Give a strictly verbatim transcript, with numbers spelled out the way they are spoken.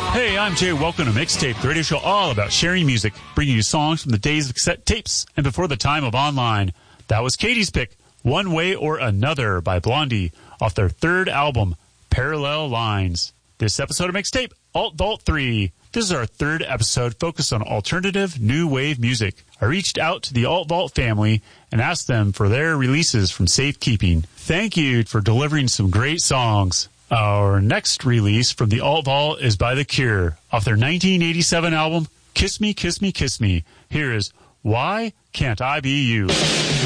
Hey, I'm Jay. Welcome to Mixtape, the radio show all about sharing music, bringing you songs from the days of cassette tapes and before the time of online. That was Katie's pick, One Way or Another by Blondie, off their third album, Parallel Lines. This episode of Mixtape, Alt Vault three. This is our third episode focused on alternative new wave music. I reached out to the Alt Vault family and asked them for their releases from safekeeping. Thank you for delivering some great songs. Our next release from the Alt Vault is by The Cure, off their nineteen eighty-seven album, Kiss Me, Kiss Me, Kiss Me. Here is Why Can't I Be You?